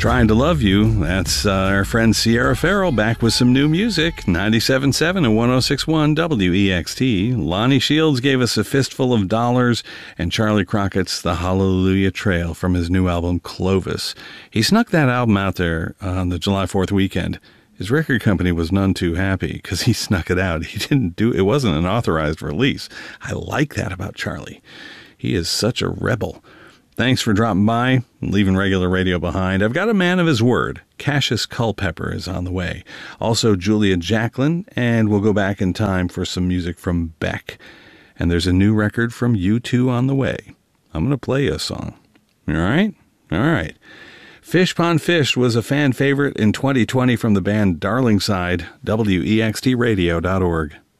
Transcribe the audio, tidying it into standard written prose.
Trying to Love You. That's our friend Sierra Farrell back with some new music. 97.7 and 106.1 WEXT. Lonnie Shields gave us A Fistful of Dollars, and Charlie Crockett's The Hallelujah Trail from his new album Clovis. He snuck that album out there on the July 4th weekend. His record company was none too happy because he snuck it out. It wasn't an authorized release. I like that about Charlie. He is such a rebel. Thanks for dropping by and leaving regular radio behind. I've got a man of his word. Cassius Culpepper is on the way. Also Julia Jacklin, and we'll go back in time for some music from Beck. And there's a new record from U2 on the way. I'm going to play you a song. All right? All right. Fish Pond Fish was a fan favorite in 2020 from the band Darlingside, WEXTradio.org.